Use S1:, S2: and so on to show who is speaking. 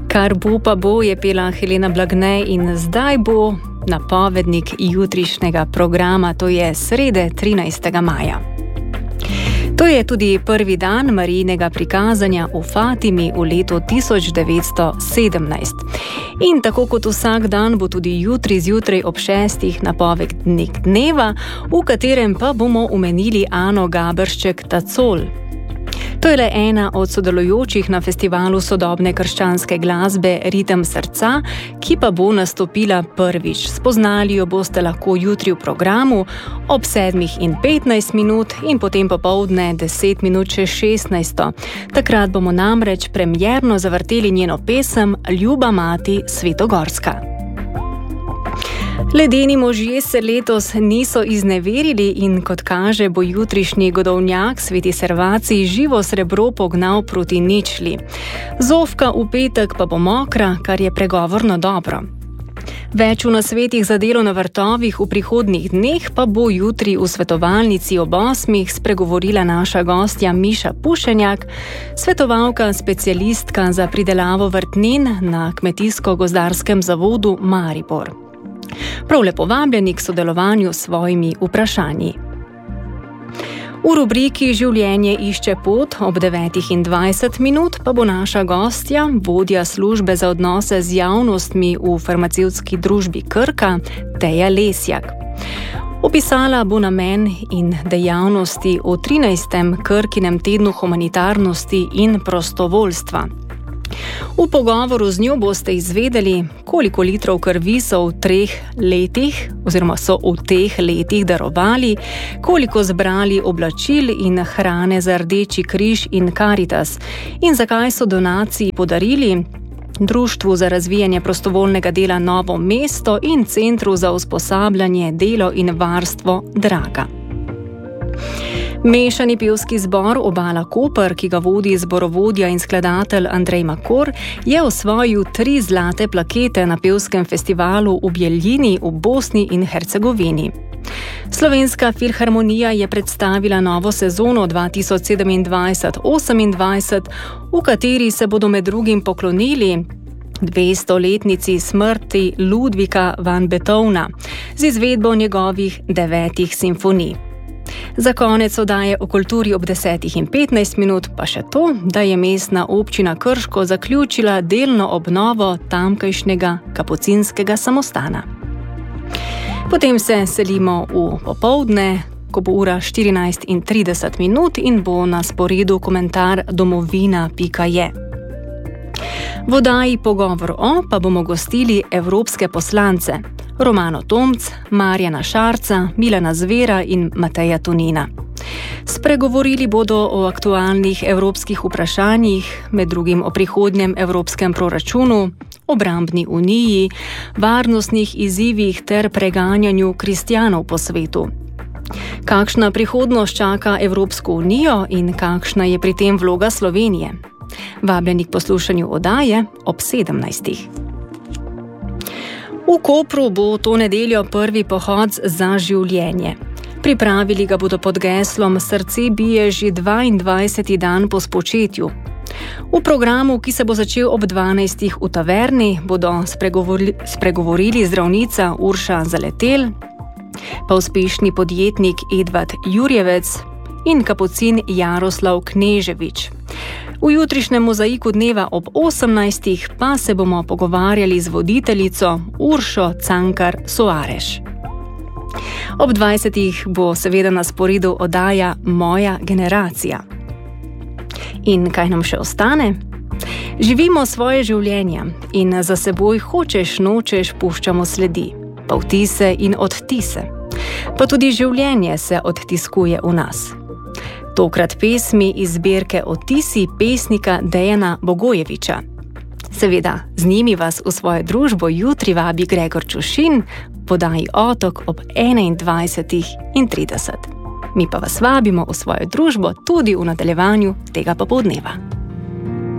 S1: Kar bo pa bo, je pela Helena Blagne in zdaj bo napovednik jutrišnjega programa, to je srede 13. maja. To je tudi prvi dan Marijinega prikazanja v Fatimi v letu 1917. In tako kot vsak dan bo tudi jutri zjutraj ob 6. napovednik dneva, v katerem pa bomo omenili Ano Gaberšček-Tacol. To je le ena od sodelujočih na festivalu sodobne krščanske glasbe Ritem srca, ki pa bo nastopila prvič. Spoznali jo boste lahko jutri v programu ob 7:15 in potem popoldne 10 minut čez 16. Takrat bomo namreč premierno zavrteli njeno pesem Ljuba mati Svetogorska. Ledeni možje se letos niso izneverili in kot kaže bo jutrišnji godovnjak Sveti Servacij živo srebro pognal proti ničli. Zofka v petek pa bo mokra, kar je pregovorno dobro. Več v nasvetih za delo na vrtovih v prihodnjih dneh pa bo jutri v svetovalnici ob 8. spregovorila naša gostja Miša Pušenjak, svetovalka specialistka za pridelavo vrtnin na Kmetijsko-gozdarskem zavodu Maribor. Prav lepo vabljeni k sodelovanju s svojimi vprašanji. V rubriki Življenje išče pot ob 9:20 pa bo naša gostja, vodja službe za odnose z javnostmi v farmacevtski družbi Krka, Teja Lesjak. Opisala bo namen in dejavnosti v 13. Krkinem tednu humanitarnosti in prostovoljstva. V pogovoru z njo boste izvedeli, koliko litrov krvi so v teh letih darovali, koliko zbrali oblačil in hrane za Rdeči križ in Karitas in zakaj so donaciji podarili Društvu za razvijanje prostovoljnega dela Novo mesto in Centru za usposabljanje, delo in varstvo Draga. Mešani pevski zbor Obala Koper, ki ga vodi zborovodja in skladatelj Andrej Makor, je osvojil 3 zlate plakete na pevskem festivalu v Bjeljini v Bosni in Hercegovini. Slovenska filharmonija je predstavila novo sezono 2027-28, v kateri se bodo med drugim poklonili 200-letnici smrti Ludvika van Beethovna z izvedbo njegovih 9 simfonij. Za konec oddaje o kulturi ob 10:15 pa še to, da je mestna občina Krško zaključila delno obnovo tamkajšnjega kapucinskega samostana. Potem se selimo v popoldne, ko bo ura 14:30 in bo na sporedu komentar domovina.je. V oddaji Pogovor o pa bomo gostili evropske poslance Romano Tomc, Marjana Šarca, Milana Zvera in Mateja Tonina. Spregovorili bodo o aktualnih evropskih vprašanjih, med drugim o prihodnjem evropskem proračunu, obrambni uniji, varnostnih izzivih ter preganjanju kristjanov po svetu. Kakšna prihodnost čaka Evropsko unijo in kakšna je pri tem vloga Slovenije? Vabljeni k poslušanju oddaje ob 17. V Kopru bo to nedeljo prvi pohod za življenje. Pripravili ga bodo pod geslom Srce bije že 22. dan po spočetju. V programu, ki se bo začel ob 12. v taverni, bodo spregovorili zdravnica Urša Zaletel, pa uspešni podjetnik Edvard Jurjevec in kapucin Jaroslav Kneževič. V jutrišnjem mozaiku dneva ob 18. pa se bomo pogovarjali z voditeljico Uršo Cankar Soareš. Ob 20. bo seveda na sporedu oddaja Moja generacija. In kaj nam še ostane? Živimo svoje življenje in za seboj hočeš nočeš puščamo sledi, pa vtise in odtise. Pa tudi življenje se odtiskuje v nas. Tokrat pesmi iz zbirke Odtisi pesnika Dejana Bogojeviča. Seveda, z njimi vas v svojo družbo jutri vabi Gregor Čušin, podaji Otok ob 21:30. Mi pa vas vabimo v svojo družbo tudi v nadaljevanju tega popoldneva.